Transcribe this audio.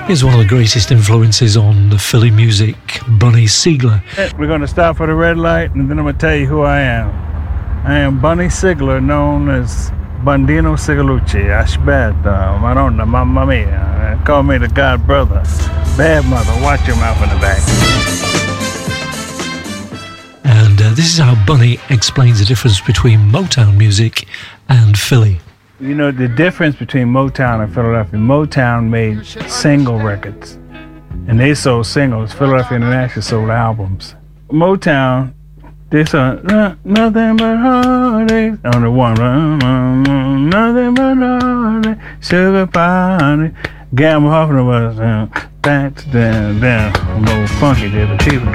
Here's one of the greatest influences on the Philly music, Bunny Sigler. We're going to stop for the red light, and then I'm going to tell you who I am. I am Bunny Sigler, known as Bundino Sigalucci, Ashbad, Madonna, Mamma Mia. Call me the God Brother. Bad mother, watch your mouth in the back. And this is how Bunny explains the difference between Motown music and Philly. You know, the difference between Motown and Philadelphia, Motown made single records, and they sold singles. Philadelphia International sold albums. Motown, they sold nothing but heartache on the one, nothing but heartache, sugar pie. Gamble Hoffman was back to down, a little funky there, but people